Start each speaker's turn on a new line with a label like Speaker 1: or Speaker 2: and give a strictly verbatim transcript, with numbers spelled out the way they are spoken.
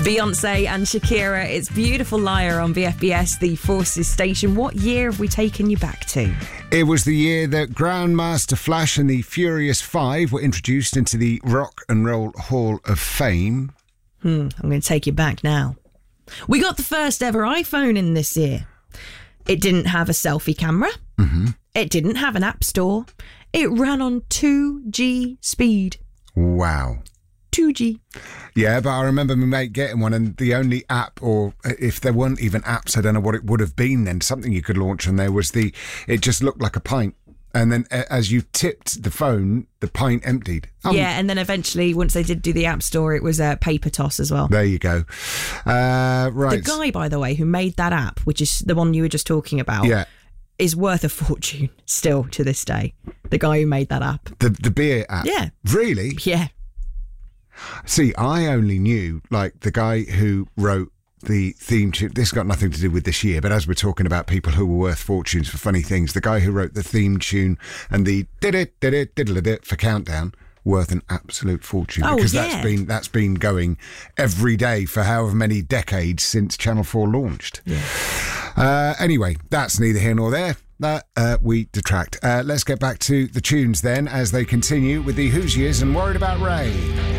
Speaker 1: Beyonce and Shakira, it's Beautiful Liar on B F B S, the Forces station. What year have we taken you back to?
Speaker 2: It was the year that Grandmaster Flash and the Furious Five were introduced into the Rock and Roll Hall of Fame.
Speaker 1: Hmm, I'm going to take you back now. We got the first ever iPhone in this year. It didn't have a selfie camera.
Speaker 2: Mm-hmm.
Speaker 1: It didn't have an app store. It ran on two G speed.
Speaker 2: Wow.
Speaker 1: two G.
Speaker 2: Yeah, but I remember my mate getting one, and the only app, or if there weren't even apps, I don't know what it would have been then, something you could launch on there was the, it just looked like a pint. And then as you tipped the phone, the pint emptied. Um,
Speaker 1: yeah, and then eventually, once they did do the App Store, it was a paper toss as well.
Speaker 2: There you go. Uh, right.
Speaker 1: The guy, by the way, who made that app, which is the one you were just talking about,
Speaker 2: yeah.
Speaker 1: is worth a fortune still to this day. The guy who made that app.
Speaker 2: The the beer app?
Speaker 1: Yeah.
Speaker 2: Really?
Speaker 1: Yeah.
Speaker 2: See, I only knew, like, the guy who wrote the theme tune. This got nothing to do with this year, but as we're talking about people who were worth fortunes for funny things, the guy who wrote the theme tune and the did it, did it, diddle it for Countdown, worth an absolute fortune.
Speaker 1: Oh,
Speaker 2: because
Speaker 1: yeah.
Speaker 2: that's been that's been going every day for however many decades since Channel four launched.
Speaker 1: Yeah.
Speaker 2: Uh, anyway, that's neither here nor there. That uh, we detract. Uh, let's get back to the tunes then as they continue with the Who's Years and Worried About Ray.